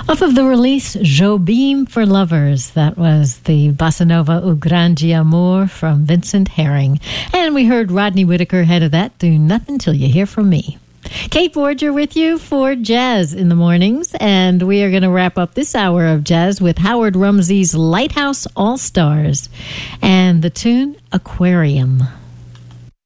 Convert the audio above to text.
Off of the release, Jobim for Lovers. That was the Bossa Nova O Grande Amor from Vincent Herring. And we heard Rodney Whitaker ahead of that, Do Nothing Till You Hear From Me. Kate Borger with you for Jazz in the Mornings, and we are going to wrap up this hour of jazz with Howard Rumsey's Lighthouse All-Stars and the tune Aquarium.